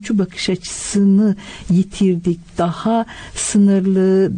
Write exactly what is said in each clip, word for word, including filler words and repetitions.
Şu bakış açısını yitirdik. Daha sınırlı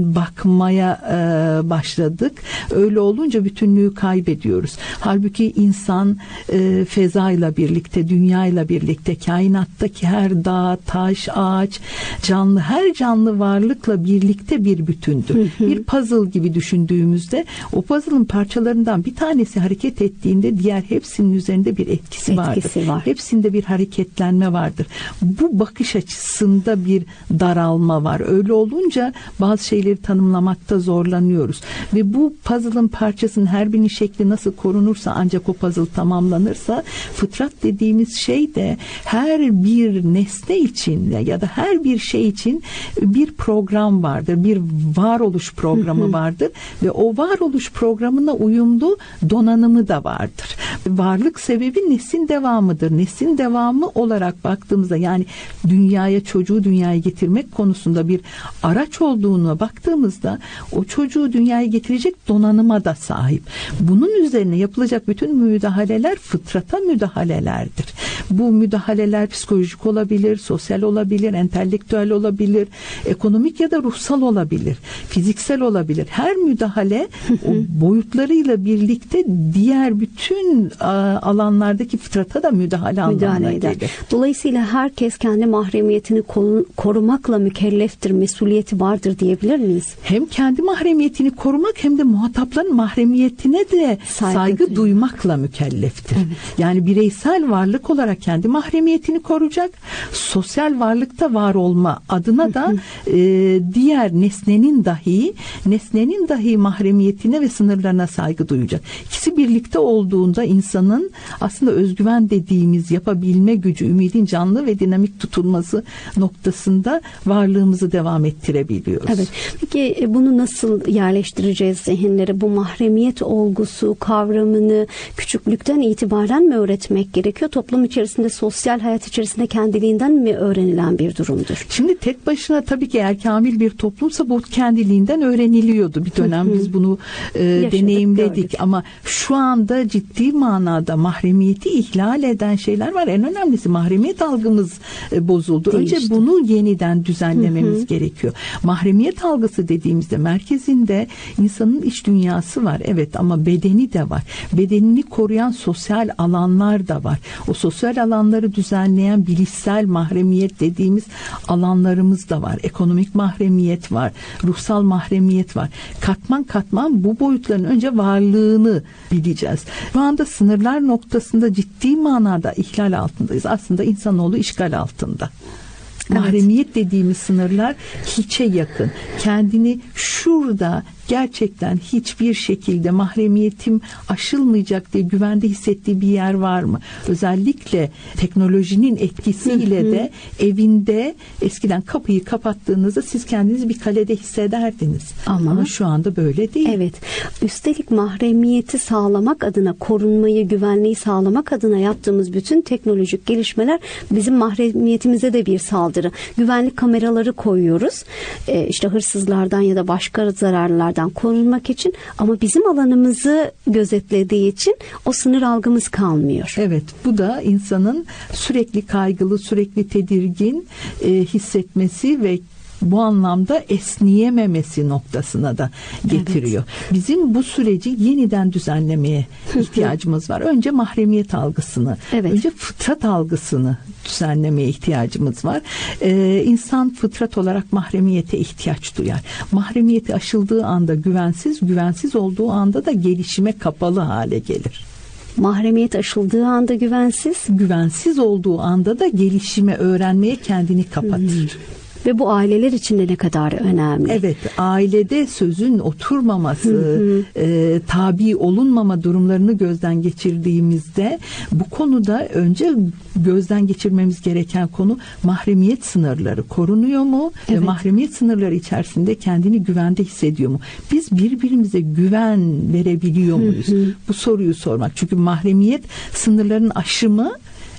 bakmaya e, başladık. Öyle olunca bütünlüğü kaybediyoruz. Halbuki insan e, fezayla birlikte, dünyayla birlikte, kainattaki her dağ, taş, ağaç, canlı, her canlı varlıkla birlikte bir bütündür. Hı hı. Bir puzzle gibi düşündüğümüzde o puzzle'ın parçalarından bir tanesi hareket ettiğinde diğer hepsinin üzerinde bir etkisi, etkisi vardır. var. Hepsinde bir hareketlenme vardır. Bu bakış açısında bir daralma var. Öyle olunca bazı şeyleri tanımlamakta zorlanıyoruz. Ve bu puzzle'ın parçasının her birinin şekli nasıl korunursa, ancak o puzzle tamamlanırsa, fıtrat dediğimiz şey de her bir nesne için ya da her bir şey için bir program vardır. Bir varoluş programı vardır ve o varoluş programına uyumlu donanımı da vardır. Varlık sebebi neslin devamıdır. Neslin devamı olarak baktığımızda, yani dünyaya, çocuğu dünyaya getirmek konusunda bir araç olduğuna baktığımızda, o çocuğu dünyaya getirecek donanıma da sahip. Bunun üzerine yapılacak bütün müdahaleler fıtrata müdahalelerdir. Bu müdahaleler psikolojik olabilir, sosyal olabilir, entelektüel olabilir, ekonomik ya da ruhsal olabilir, fiziksel olabilir. Her müdahale o boyutlarıyla birlikte diğer bütün alanlardaki fıtrata da müdahale anlamına gelir. Dolayısıyla herkes kendi mahremiyetini korumakla mükelleftir, mesuliyeti vardır diyebilir miyiz? Hem kendi mahremiyetini korumak hem de muhatapların mahremiyetine de saygı, saygı duymakla mükelleftir. Evet. Yani bireysel varlık olarak kendi mahremiyetini koruyacak, sosyal varlıkta var olma adına da e, diğer nesnenin dahi nesnenin dahi mahremiyetine ve sınırlarına saygı duyacak. İkisi birlikte olduğunda insanın aslında özgüven dediğimiz yapabilme gücü, ümidin canlı ve dinamik tutulması noktasında varlığımızı devam ettirebiliyoruz. Evet. Peki bunu nasıl yerleştireceğiz zihinlere? Bu mahremiyet olgusu, kavramını küçüklükten itibaren mi öğretmek gerekiyor? Toplum içerisinde, sosyal hayat içerisinde kendiliğinden mi öğrenilen bir durumdur? Şimdi tek başına tabii ki eğer kamil bir toplumsa bu kendiliğinden öğreniliyordu. Bir dönem biz bunu e, Yaşadık, deneyimledik gördük. Ama şu anda ciddi manada mahremiyeti ihlal eden şeyler var. En önemlisi mahremiyet algımız e, bozuldu. Değişti. Önce bunu yeniden düzenlememiz hı hı. gerekiyor. Mahremiyet algısı dediğimizde merkezinde insanın iç dünyası var. Evet, ama bedeni de var. Bedenini koruyan sosyal alanlar da var. O sosyal alanları düzenleyen bilişsel mahremiyet dediğimiz alanlarımız da var. Ekonomik mahremiyet var. Ruhsal mahremiyet var. Katman katman bu boyutların önce varlığını bileceğiz. Şu anda sınırlar noktasında ciddi manada ihlal altındayız. Aslında insanoğlu işgal altında. Mahremiyet evet. dediğimiz sınırlar hiçe yakın. Kendini şurada gerçekten hiçbir şekilde mahremiyetim aşılmayacak diye güvende hissettiği bir yer var mı? Özellikle teknolojinin etkisiyle de evinde eskiden kapıyı kapattığınızda siz kendinizi bir kalede hissederdiniz. Ama, Ama şu anda böyle değil. Evet. Üstelik mahremiyeti sağlamak adına, korunmayı, güvenliği sağlamak adına yaptığımız bütün teknolojik gelişmeler bizim mahremiyetimize de bir saldırı. Güvenlik kameraları koyuyoruz. Ee, işte hırsızlardan ya da başka zararlardan korunmak için, ama bizim alanımızı gözetlediği için o sınır algımız kalmıyor. Evet, bu da insanın sürekli kaygılı, sürekli tedirgin e, hissetmesi ve bu anlamda esniyememesi noktasına da getiriyor. Evet. Bizim bu süreci yeniden düzenlemeye ihtiyacımız var. Önce mahremiyet algısını, evet. önce fıtrat algısını düzenlemeye ihtiyacımız var. Ee, insan fıtrat olarak mahremiyete ihtiyaç duyar. Mahremiyeti aşıldığı anda güvensiz, güvensiz olduğu anda da gelişime kapalı hale gelir. Mahremiyet aşıldığı anda güvensiz, güvensiz olduğu anda da gelişime, öğrenmeye kendini kapatır. Hmm. Ve bu aileler için de ne kadar önemli. Evet, ailede sözün oturmaması, hı hı. E, tabi olunmama durumlarını gözden geçirdiğimizde bu konuda önce gözden geçirmemiz gereken konu mahremiyet sınırları korunuyor mu? Evet. Ve mahremiyet sınırları içerisinde kendini güvende hissediyor mu? Biz birbirimize güven verebiliyor muyuz? Hı hı. Bu soruyu sormak. Çünkü mahremiyet sınırlarının aşımı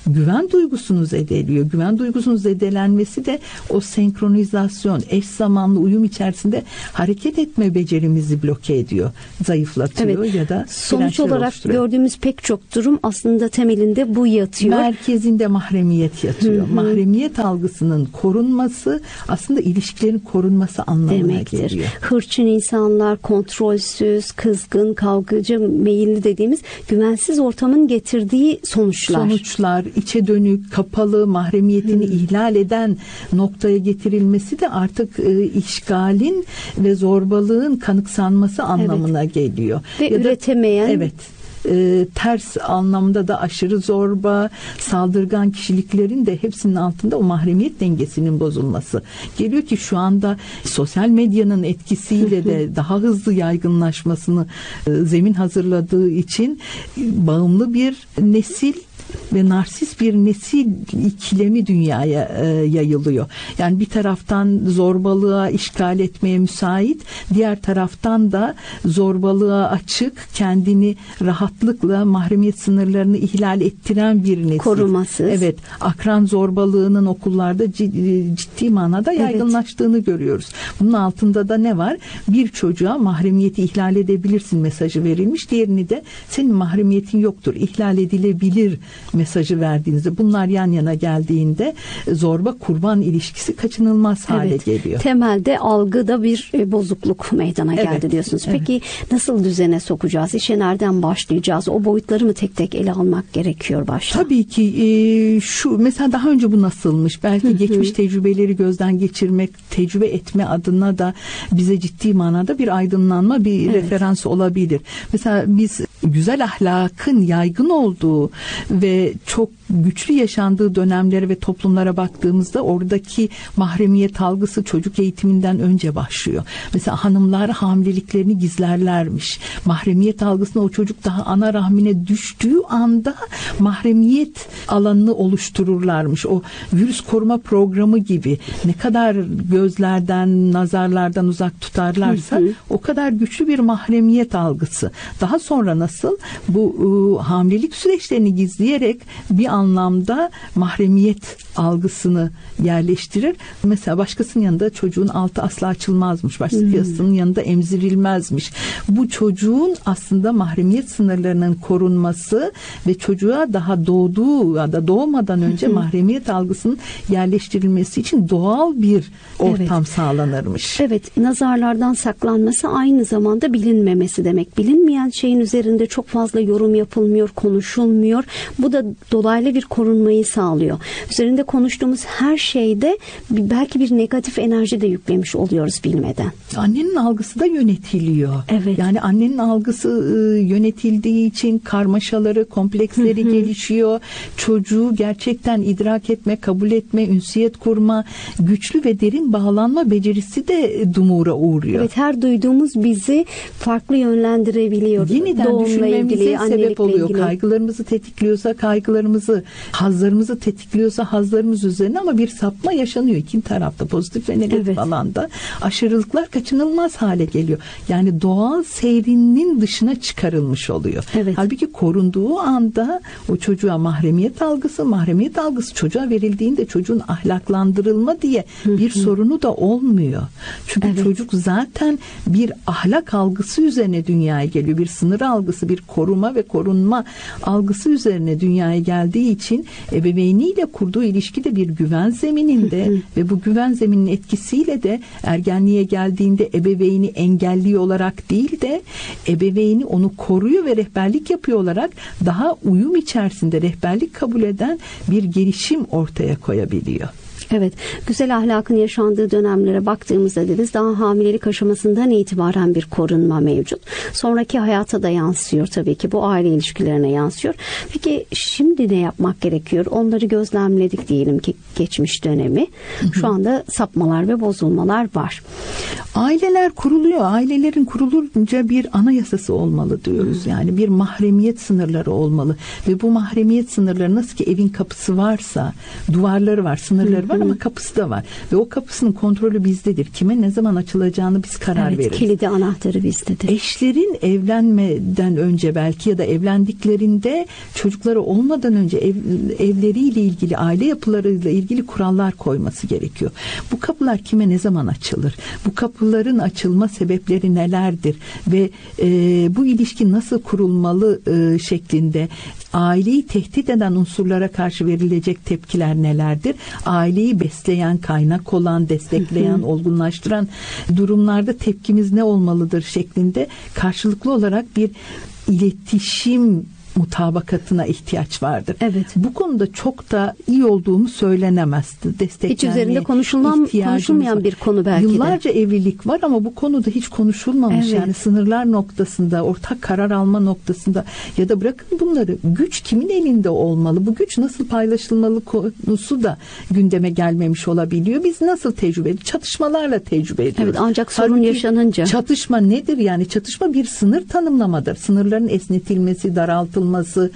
güven duygusunu zedeliyor. Güven duygusunun zedelenmesi de o senkronizasyon, eş zamanlı uyum içerisinde hareket etme becerimizi bloke ediyor, zayıflatıyor evet. ya da sonuç olarak gördüğümüz pek çok durum aslında temelinde bu yatıyor. Merkezinde mahremiyet yatıyor. Hı hı. Mahremiyet algısının korunması aslında ilişkilerin korunması anlamına demektir. Geliyor. Hırçın insanlar, kontrolsüz, kızgın, kavgacı, meyilli dediğimiz güvensiz ortamın getirdiği sonuçlar. Sonuçlar, içe dönük, kapalı, mahremiyetini hmm. ihlal eden noktaya getirilmesi de artık e, işgalin ve zorbalığın kanıksanması anlamına evet. geliyor. Ve ya üretemeyen. Da, evet. E, ters anlamda da aşırı zorba, saldırgan kişiliklerin de hepsinin altında o mahremiyet dengesinin bozulması geliyor ki şu anda sosyal medyanın etkisiyle de daha hızlı yaygınlaşmasını e, zemin hazırladığı için bağımlı bir nesil ve narsist bir nesil ikilemi dünyaya e, yayılıyor. Yani bir taraftan zorbalığa, işgal etmeye müsait, diğer taraftan da zorbalığa açık, kendini rahatlıkla mahremiyet sınırlarını ihlal ettiren bir nesil. Korumasız. Evet, akran zorbalığının okullarda ciddi, ciddi manada yaygınlaştığını evet. görüyoruz. Bunun altında da ne var? Bir çocuğa mahremiyeti ihlal edebilirsin mesajı verilmiş, diğerini de senin mahremiyetin yoktur, ihlal edilebilir mesajı verdiğinizde, bunlar yan yana geldiğinde zorba kurban ilişkisi kaçınılmaz hale evet. geliyor. Temelde algıda bir bozukluk meydana geldi evet. diyorsunuz. Peki evet. nasıl düzene sokacağız? İşe nereden başlayacağız? O boyutları mı tek tek ele almak gerekiyor başta? Tabii ki e, şu mesela daha önce bu nasılmış? Belki Hı-hı. geçmiş tecrübeleri gözden geçirmek, tecrübe etme adına da bize ciddi manada bir aydınlanma, bir evet. referans olabilir. Mesela biz güzel ahlakın yaygın olduğu ve çok güçlü yaşandığı dönemlere ve toplumlara baktığımızda oradaki mahremiyet algısı çocuk eğitiminden önce başlıyor. Mesela hanımlar hamileliklerini gizlerlermiş. Mahremiyet algısına o çocuk daha ana rahmine düştüğü anda mahremiyet alanını oluştururlarmış. O virüs koruma programı gibi ne kadar gözlerden, nazarlardan uzak tutarlarsa hı hı. o kadar güçlü bir mahremiyet algısı. Daha sonra nasıl bu ıı, hamilelik süreçlerini gizleyerek bir anlamda mahremiyet algısını yerleştirir. Mesela başkasının yanında çocuğun altı asla açılmazmış. Başkasının hmm. yanında emzirilmezmiş. Bu çocuğun aslında mahremiyet sınırlarının korunması ve çocuğa daha doğduğu ya da doğmadan önce hmm. mahremiyet algısının yerleştirilmesi için doğal bir ortam evet. sağlanırmış. Evet, nazarlardan saklanması aynı zamanda bilinmemesi demek. Bilinmeyen şeyin üzerinde çok fazla yorum yapılmıyor, konuşulmuyor. Bu da dolaylı bir korunmayı sağlıyor. Üzerinde konuştuğumuz her şeyde belki bir negatif enerji de yüklemiş oluyoruz bilmeden. Annenin algısı da yönetiliyor. Evet. Yani annenin algısı yönetildiği için karmaşaları, kompleksleri hı hı. gelişiyor. Çocuğu gerçekten idrak etme, kabul etme, ünsiyet kurma, güçlü ve derin bağlanma becerisi de dumura uğruyor. Evet, her duyduğumuz bizi farklı yönlendirebiliyor. Yeniden Doğumla düşünmemize ilgili, sebep oluyor. Ilgili. Kaygılarımızı tetikliyorsa kaygılarımızı, hazlarımızı tetikliyorsa hazlarımız üzerine ama bir sapma yaşanıyor iki tarafta, pozitif ve negatif evet. alanda. Aşırılıklar kaçınılmaz hale geliyor. Yani doğal seyrinin dışına çıkarılmış oluyor. Evet. Halbuki korunduğu anda o çocuğa mahremiyet algısı, mahremiyet algısı çocuğa verildiğinde çocuğun ahlaklandırılma diye bir hı hı. sorunu da olmuyor. Çünkü evet. çocuk zaten bir ahlak algısı üzerine dünyaya geliyor. Bir sınır algısı, bir koruma ve korunma algısı üzerine dünyaya geldiği için ebeveyniyle kurduğu ilişki de bir güven zemininde ve bu güven zemininin etkisiyle de ergenliğe geldiğinde ebeveyni engelli olarak değil de ebeveyni onu koruyor ve rehberlik yapıyor olarak daha uyum içerisinde rehberlik kabul eden bir gelişim ortaya koyabiliyor. Evet, güzel ahlakın yaşandığı dönemlere baktığımızda dediniz, daha hamilelik aşamasından itibaren bir korunma mevcut. Sonraki hayata da yansıyor tabii ki, bu aile ilişkilerine yansıyor. Peki şimdi ne yapmak gerekiyor? Onları gözlemledik diyelim ki geçmiş dönemi. Şu anda sapmalar ve bozulmalar var. Aileler kuruluyor. Ailelerin kurulunca bir anayasası olmalı diyoruz. Yani bir mahremiyet sınırları olmalı. Ve bu mahremiyet sınırları nasıl ki evin kapısı varsa, duvarları var, sınırları var ama kapısı da var. Ve o kapısının kontrolü bizdedir. Kime ne zaman açılacağını biz karar evet, veririz. Kilidi, anahtarı bizdedir. Eşlerin evlenmeden önce belki ya da evlendiklerinde çocukları olmadan önce ev, evleriyle ilgili, aile yapılarıyla ilgili kurallar koyması gerekiyor. Bu kapılar kime ne zaman açılır? Bu kapıların açılma sebepleri nelerdir? Ve e, bu ilişki nasıl kurulmalı e, şeklinde aileyi tehdit eden unsurlara karşı verilecek tepkiler nelerdir? Aileyi besleyen, kaynak olan, destekleyen, olgunlaştıran durumlarda tepkimiz ne olmalıdır şeklinde karşılıklı olarak bir iletişim mutabakatına ihtiyaç vardır. Evet. Bu konuda çok da iyi olduğumu söylenemezdi. Desteklenmeye hiç üzerinde konuşulan, konuşulmayan var. Bir konu belki Yıllarca de. Yıllarca evlilik var ama bu konuda hiç konuşulmamış. Evet. Yani sınırlar noktasında, ortak karar alma noktasında ya da bırakın bunları, güç kimin elinde olmalı? Bu güç nasıl paylaşılmalı konusu da gündeme gelmemiş olabiliyor. Biz nasıl tecrübe ediyoruz? Çatışmalarla tecrübe ediyoruz. Evet, ancak sorun Halbuki yaşanınca. Çatışma nedir? Yani çatışma bir sınır tanımlamadır. Sınırların esnetilmesi, daraltılması,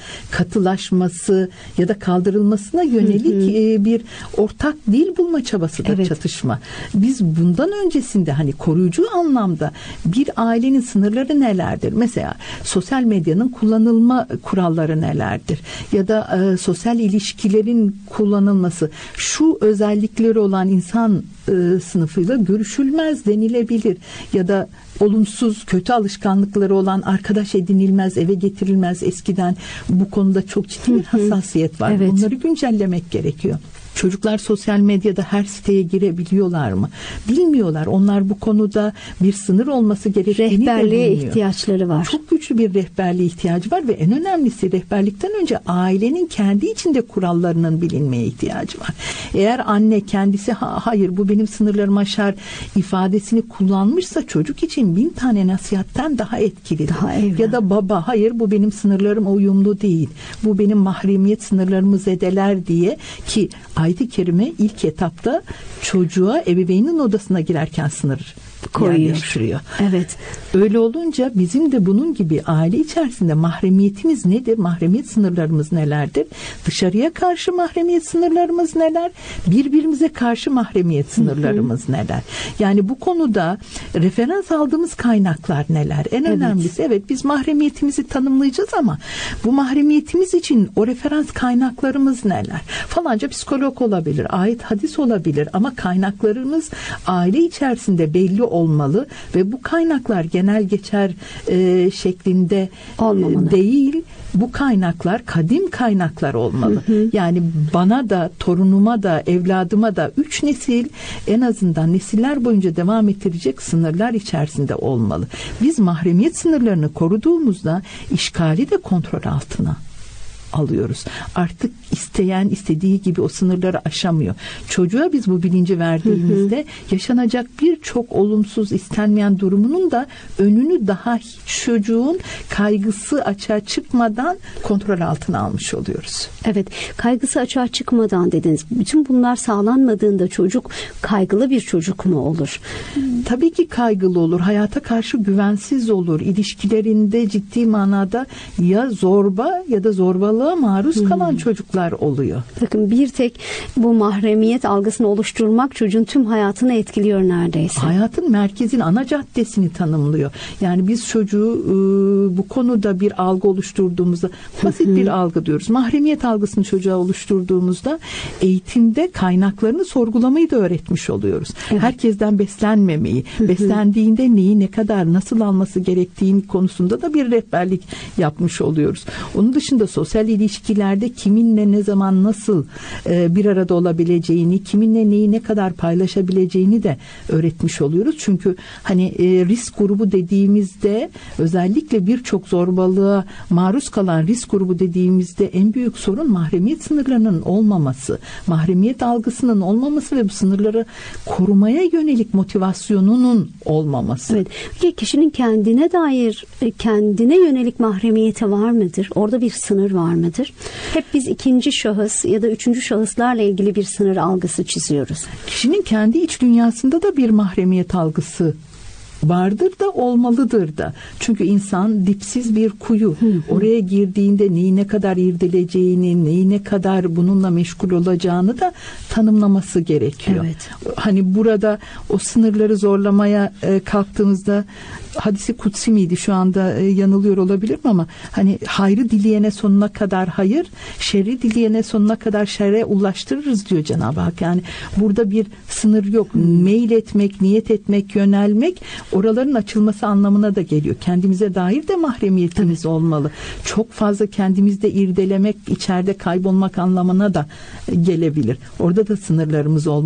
katılaşması ya da kaldırılmasına yönelik hı hı. bir ortak dil bulma çabasıdır evet. çatışma. Biz bundan öncesinde hani koruyucu anlamda bir ailenin sınırları nelerdir? Mesela sosyal medyanın kullanılma kuralları nelerdir? Ya da e, sosyal ilişkilerin kullanılması, şu özellikleri olan insan e, sınıfıyla görüşülmez denilebilir ya da olumsuz, kötü alışkanlıkları olan arkadaş edinilmez, eve getirilmez. Eskiden bu konuda çok ciddi bir hassasiyet var. Evet. Bunları güncellemek gerekiyor. Çocuklar sosyal medyada her siteye girebiliyorlar mı? Bilmiyorlar. Onlar bu konuda bir sınır olması gerektiğini de bilmiyor. Rehberliğe ihtiyaçları var. Çok güçlü bir rehberliğe ihtiyacı var ve en önemlisi rehberlikten önce ailenin kendi içinde kurallarının bilinmeye ihtiyacı var. Eğer anne kendisi ha, hayır bu benim sınırlarımı aşar ifadesini kullanmışsa çocuk için bin tane nasihatten daha etkilidir. Daha ya da baba hayır bu benim sınırlarıma uyumlu değil. Bu benim mahremiyet sınırlarımı zedeler diye ki ayet-i kerime ilk etapta çocuğa ebeveynin odasına girerken sınır koyuyor. Evet. Öyle olunca bizim de bunun gibi aile içerisinde mahremiyetimiz nedir? Mahremiyet sınırlarımız nelerdir? Dışarıya karşı mahremiyet sınırlarımız neler? Birbirimize karşı mahremiyet sınırlarımız hı hı. neler? Yani bu konuda referans aldığımız kaynaklar neler? En evet. önemlisi evet biz mahremiyetimizi tanımlayacağız ama bu mahremiyetimiz için o referans kaynaklarımız neler? Falanca psikolog olabilir, ayet hadis olabilir ama kaynaklarımız aile içerisinde belli olmalı ve bu kaynaklar genel geçer e, şeklinde e, değil. Bu kaynaklar kadim kaynaklar olmalı. Hı hı. Yani bana da, torunuma da, evladıma da üç nesil en azından nesiller boyunca devam ettirecek sınırlar içerisinde olmalı. Biz mahremiyet sınırlarını koruduğumuzda işgali de kontrol altına alıyoruz. Artık isteyen istediği gibi o sınırları aşamıyor. Çocuğa biz bu bilinci verdiğimizde hı hı. yaşanacak birçok olumsuz istenmeyen durumunun da önünü daha çocuğun kaygısı açığa çıkmadan kontrol altına almış oluyoruz. Evet. Kaygısı açığa çıkmadan dediniz. Bütün bunlar sağlanmadığında çocuk kaygılı bir çocuk mu olur? Tabii ki kaygılı olur. Hayata karşı güvensiz olur. İlişkilerinde ciddi manada ya zorba ya da zorbalığa maruz kalan hmm. çocuklar oluyor. Bakın bir tek bu mahremiyet algısını oluşturmak çocuğun tüm hayatını etkiliyor neredeyse. Hayatın merkezin ana caddesini tanımlıyor. Yani biz çocuğu e, bu konuda bir algı oluşturduğumuzda basit bir algı diyoruz. Mahremiyet algısını çocuğa oluşturduğumuzda eğitimde kaynaklarını sorgulamayı da öğretmiş oluyoruz. Evet. Herkesten beslenmemeyi, beslendiğinde neyi ne kadar nasıl alması gerektiğini konusunda da bir rehberlik yapmış oluyoruz. Onun dışında sosyal ilişkilerde kiminle ne zaman nasıl e, bir arada olabileceğini, kiminle neyi ne kadar paylaşabileceğini de öğretmiş oluyoruz. Çünkü hani e, risk grubu dediğimizde özellikle birçok zorbalığa maruz kalan risk grubu dediğimizde en büyük sorun mahremiyet sınırlarının olmaması, mahremiyet algısının olmaması ve bu sınırları korumaya yönelik motivasyonun sonunun olmaması. Evet. Peki kişinin kendine dair, kendine yönelik mahremiyeti var mıdır? Orada bir sınır var mıdır? Hep biz ikinci şahıs ya da üçüncü şahıslarla ilgili bir sınır algısı çiziyoruz. Kişinin kendi iç dünyasında da bir mahremiyet algısı vardır da olmalıdır da. Çünkü insan dipsiz bir kuyu. Hı hı. Oraya girdiğinde neyi ne kadar irdeleyeceğini, neyi ne kadar bununla meşgul olacağını da tanımlaması gerekiyor. Evet. Hani burada o sınırları zorlamaya e, kalktığımızda hadisi kutsi miydi? Şu anda e, yanılıyor olabilirim ama hani hayrı dileyene sonuna kadar hayır, şerri dileyene sonuna kadar şerre ulaştırırız diyor Cenab-ı Hak. Yani burada bir sınır yok. Hmm. Meyil etmek, niyet etmek, yönelmek oraların açılması anlamına da geliyor. Kendimize dair de mahremiyetimiz evet. olmalı. Çok fazla kendimizde irdelemek, içeride kaybolmak anlamına da gelebilir. Orada da sınırlarımız olmalı.